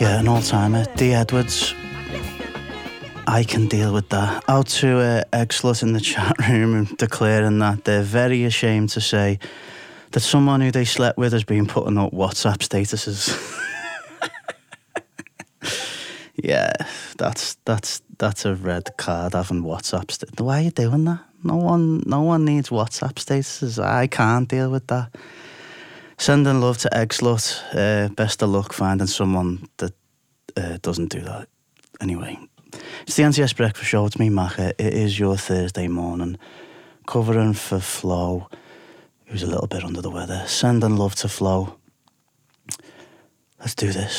Yeah, an all-timer. D. Edwards. I can deal with that. Out to Exlut in the chat room and declaring that they're very ashamed to say that someone who they slept with has been putting up WhatsApp statuses. Yeah, that's a red card having WhatsApp statuses. Why are you doing that? No one needs WhatsApp statuses. I can't deal with that. Sending love to Exlut. Best of luck finding someone that doesn't do that. Anyway, it's the NTS Breakfast Show. It's me, Macca. It is your Thursday morning. Covering for Flo, who's a little bit under the weather. Sending love to Flo. Let's do this.